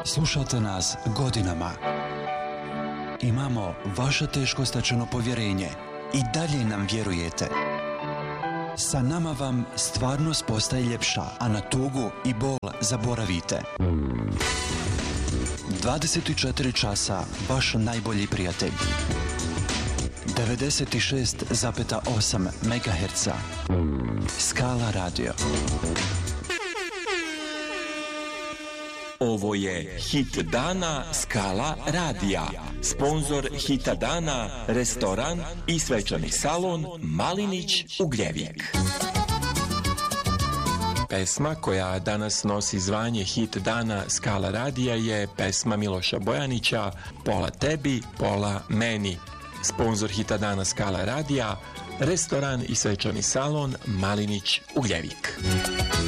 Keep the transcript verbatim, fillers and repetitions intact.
Slušate nas godinama. Imamo vaše teško stečeno povjerenje i dalje nam vjerujete. Sa nama vam stvarnost postaje ljepša, a na tugu i bol zaboravite. dvadeset četiri časa vaš najbolji prijatelj. devedeset šest zarez osam megaherca. Skala radio. Ovo je Hit dana Skala radija. Sponzor Hita dana, restoran i svečani salon Malinić Ugljevik. Pesma koja danas nosi zvanje Hit dana Skala radija je pesma Miloša Bojanića Pola tebi, pola meni. Sponzor Hita dana Skala radija, restoran i svečani salon Malinić Ugljevik.